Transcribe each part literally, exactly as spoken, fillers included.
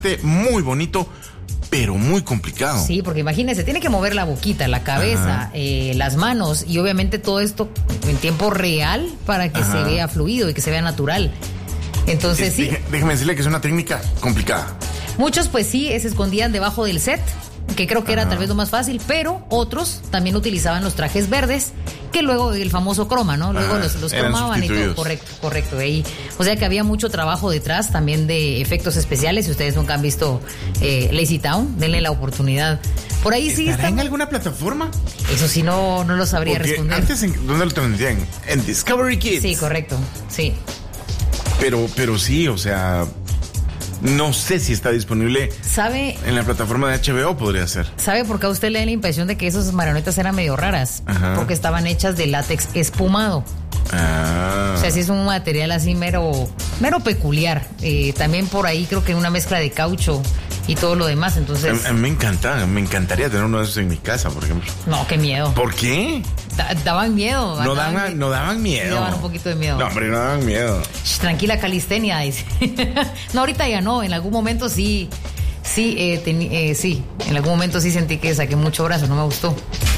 Muy bonito, pero muy complicado. Sí, porque imagínense, tiene que mover la boquita, la cabeza, eh, las manos y obviamente todo esto en tiempo real para que Ajá. se vea fluido y que se vea natural. Entonces es, sí. Déjeme, déjeme decirle que es una técnica complicada. Muchos pues sí, se escondían debajo del set, que creo que era Ajá. tal vez lo más fácil, pero otros también utilizaban los trajes verdes, que luego el famoso croma, ¿no? Luego Ajá, los, los cromaban y todo, correcto, correcto. Ahí, o sea que había mucho trabajo detrás también de efectos especiales. Si ustedes nunca han visto eh, Lazy Town, denle la oportunidad. Por ahí sí está. ¿En alguna plataforma? Eso sí no, no lo sabría Porque responder. Antes, en, ¿dónde lo transmitían? En Discovery Kids. Sí, correcto, sí. Pero, pero sí, o sea, no sé si está disponible. ¿Sabe? En la plataforma de H B O podría ser. ¿Sabe por qué a usted le da la impresión de que esas marionetas eran medio raras? Ajá. Porque estaban hechas de látex espumado. Ah. O sea, sí es un material así mero, mero peculiar. Eh, también por ahí creo que una mezcla de caucho y todo lo demás, entonces... A, a mí me encanta, me encantaría tener uno de esos en mi casa, por ejemplo. No, qué miedo. ¿Por qué? Da, daban miedo. No daban, daban, no daban miedo. Daban un poquito de miedo. No, hombre, no daban miedo. Shh, tranquila, calistenia, dice. No, ahorita ya no, en algún momento sí, sí, eh, ten, eh, sí, en algún momento sí sentí que saqué mucho brazo, no me gustó.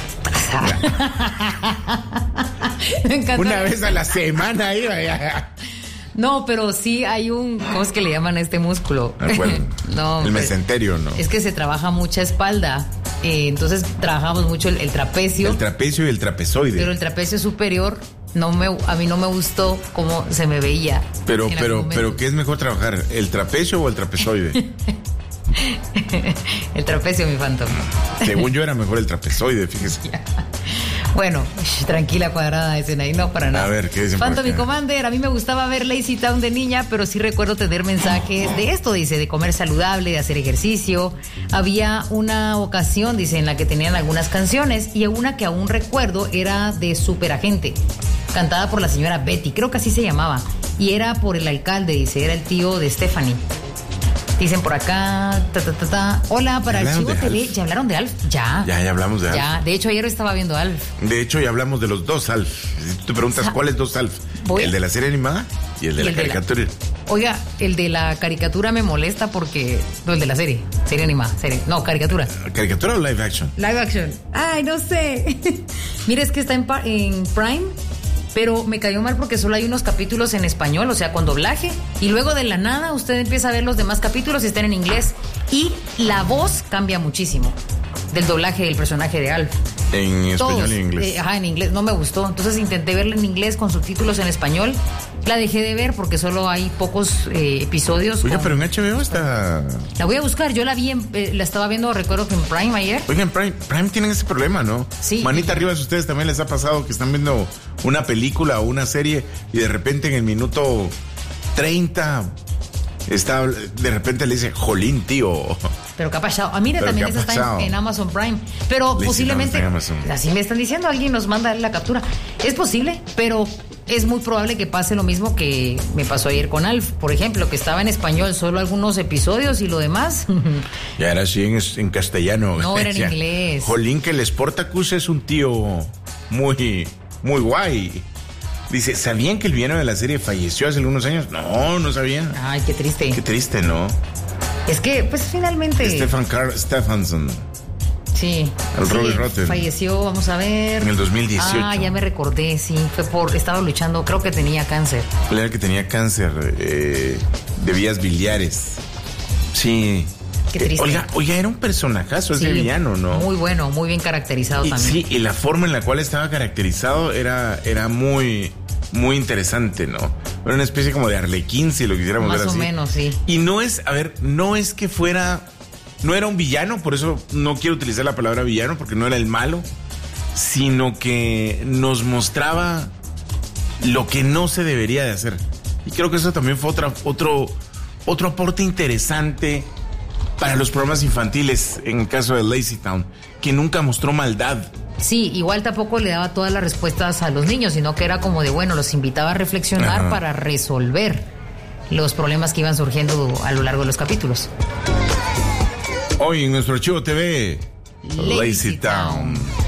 Me encanta. Una vez a la semana iba ya. No, pero sí hay un, ¿cómo es que le llaman a este músculo? Bueno, no, el pues, mesenterio, ¿no? Es que se trabaja mucha espalda, eh, entonces trabajamos mucho el, el trapecio. El trapecio y el trapezoide. Pero el trapecio superior, no me, a mí no me gustó cómo se me veía. Pero, pero, pero, ¿qué es mejor trabajar? ¿El trapecio o el trapezoide? El trapecio, mi Phantom. Según yo era mejor el trapezoide, fíjese. Bueno, tranquila, cuadrada escena ahí, no para nada. A ver, ¿qué dicen? Phantom y Commander, a mí me gustaba ver Lazy Town de niña, pero sí recuerdo tener mensajes de esto, dice, de comer saludable, de hacer ejercicio. Había una ocasión, dice, en la que tenían algunas canciones y una que aún recuerdo era de Superagente, cantada por la señora Betty, creo que así se llamaba, y era por el alcalde, dice, era el tío de Stephanie. Dicen por acá, ta, ta, ta, ta. Hola, para el Chivo T V. ¿Ya hablaron de Alf? Ya. Ya, ya hablamos de Alf. Ya, de hecho ayer estaba viendo Alf. De hecho, ya hablamos de los dos Alf. Si tú te preguntas, ¿cuál es dos Alf? ¿Voy? El de la serie animada y el de y la el caricatura. De la... Oiga, el de la caricatura me molesta porque... No, el de la serie. Serie animada. Serie. No, caricatura. ¿Caricatura o live action? Live action. Ay, no sé. Mira, es que está en, en Prime... Pero me cayó mal porque solo hay unos capítulos en español, o sea, con doblaje. Y luego de la nada usted empieza a ver los demás capítulos y están en inglés. Y la voz cambia muchísimo del doblaje del personaje de Alf. En español Todos, y en inglés. Eh, ajá, en inglés. No me gustó. Entonces intenté verla en inglés con subtítulos en español. La dejé de ver porque solo hay pocos eh, episodios. Oiga, con... pero en H B O está... La voy a buscar. Yo la vi, en, eh, la estaba viendo, recuerdo que en Prime ayer. Oiga, en Prime, Prime tienen ese problema, ¿no? Sí. Manita arriba, si a ustedes también les ha pasado que están viendo una película o una serie y de repente en el minuto treinta está, de repente le dice, jolín, tío. Pero ¿qué ha pasado? Ah, mira, también esa está en, en Amazon Prime. Pero Lazy posiblemente, así me están diciendo, alguien nos manda la captura. Es posible, pero es muy probable que pase lo mismo que me pasó ayer con Alf, por ejemplo, que estaba en español solo algunos episodios y lo demás. Ya era así en, en castellano. No, era en ya, inglés. Jolín, que el Sportacus es un tío muy, muy guay. Dice, ¿sabían que el villano de la serie falleció hace algunos años? No, no sabían. Ay, qué triste. Qué triste, ¿no? Es que, pues, finalmente... Stefan Carl Stephenson. Sí. El sí, Robert Rotten. Falleció, vamos a ver... En el dos mil dieciocho. Ah, ya me recordé, sí. Fue por... Estaba luchando, creo que tenía cáncer. Él era el que tenía cáncer eh, de vías biliares. Sí. Qué triste. Oiga, oiga, era un personajazo ese sí, villano, ¿no? Muy bueno, muy bien caracterizado y, también. Sí, y la forma en la cual estaba caracterizado era, era muy... muy interesante, ¿no? Era una especie como de Arlequín, si lo quisiéramos Más ver así. Más o menos, sí. Y no es, a ver, no es que fuera, no era un villano, por eso no quiero utilizar la palabra villano, porque no era el malo, sino que nos mostraba lo que no se debería de hacer. Y creo que eso también fue otra, otro, otro aporte interesante para los programas infantiles, en el caso de Lazy Town, que nunca mostró maldad. Sí, igual tampoco le daba todas las respuestas a los niños, sino que era como de, bueno, los invitaba a reflexionar Ajá. para resolver los problemas que iban surgiendo a lo largo de los capítulos. Hoy en nuestro Chivo T V, Lazy, Lazy Town. Town.